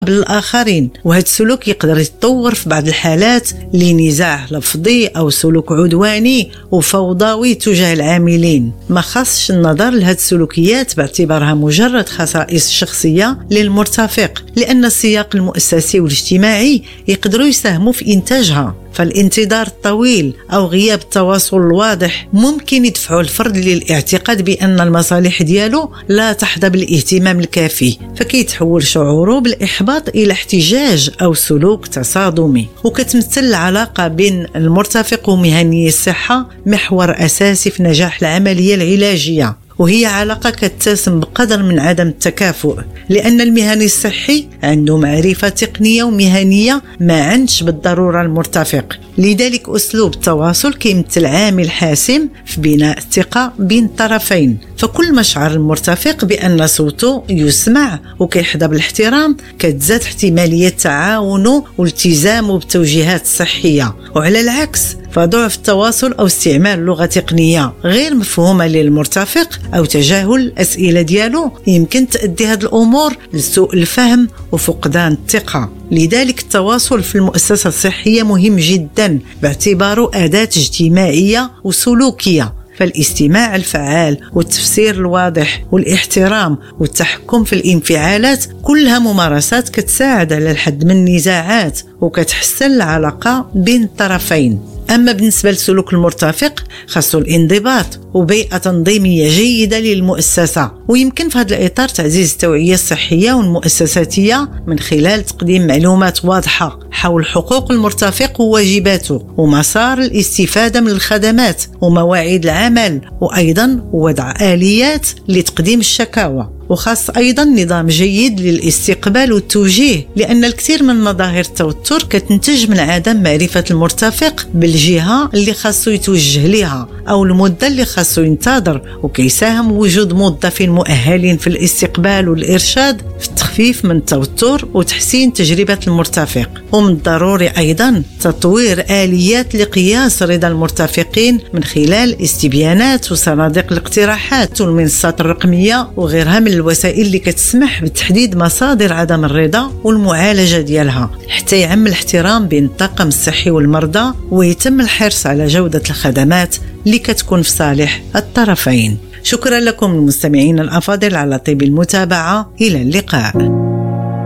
بالآخرين، وهذا السلوك يقدر يتطور في بعض الحالات لنزاع لفظي أو سلوك عدواني وفوضوي تجاه العاملين. ما خصش النظر لهذه السلوكيات باعتبارها مجرد خصائص شخصية للمرتفق، لأن السياق المؤسسي والاجتماعي يقدروا يساهموا في إنتاجها. فالانتظار الطويل أو غياب التواصل الواضح ممكن يدفعوا الفرد للاعتقاد بأن المصالح ديالو لا تحظى بالاهتمام الكافي، فكيتحول شعوره بالإحباط إلى احتجاج أو سلوك تصادمي. وكتمثل العلاقة بين المرتفق ومهني الصحة محور أساسي في نجاح العملية العلاجية، وهي علاقة كتسم بقدر من عدم التكافؤ، لأن المهني الصحي عنده معرفة تقنية ومهنية ما عندش بالضرورة المرتفق. لذلك أسلوب التواصل كيمثل عامل حاسم في بناء الثقة بين الطرفين. فكل ما شعر المرتفق بأن صوته يسمع وكيحظى بالاحترام، كتزاد احتمالية تعاونه والتزامه بالتوجيهات الصحية. وعلى العكس، فضعف التواصل أو استعمال لغة تقنية غير مفهومة للمرتفق أو تجاهل الأسئلة ديالو يمكن تؤدي هذه الأمور لسوء الفهم وفقدان الثقة. لذلك التواصل في المؤسسة الصحية مهم جدا باعتباره أداة اجتماعية وسلوكية. فالاستماع الفعال والتفسير الواضح والاحترام والتحكم في الانفعالات كلها ممارسات كتساعد على الحد من النزاعات وكتحسن العلاقة بين الطرفين. أما بالنسبة لسلوك المرتفق، خاصو الانضباط وبيئة تنظيمية جيدة للمؤسسة. ويمكن في هذا الإطار تعزيز التوعية الصحية والمؤسساتية من خلال تقديم معلومات واضحة حول حقوق المرتفق وواجباته ومسار الاستفادة من الخدمات ومواعيد العمل، وأيضا وضع آليات لتقديم الشكاوى. وخاص أيضا نظام جيد للاستقبال والتوجيه، لأن الكثير من مظاهر التوتر كتنتج من عدم معرفة المرتفق بالجهة اللي خاصو يتوجه لها أو المدة اللي خاصو ينتظر، وكيساهم وجود موظفين مؤهلين في الاستقبال والإرشاد في التخفيف من التوتر وتحسين تجربة المرتفق. ومن الضروري أيضا تطوير آليات لقياس رضا المرتفقين من خلال استبيانات وصناديق الاقتراحات والمنصات الرقمية وغيرها من الوسائل اللي كتسمح بتحديد مصادر عدم الرضا والمعالجة ديالها، حتى يعم الاحترام بين الطاقم الصحي والمرضى ويتم الحرص على جودة الخدمات اللي كتكون في صالح الطرفين. شكرا لكم المستمعين الأفاضل على طيب المتابعة، إلى اللقاء.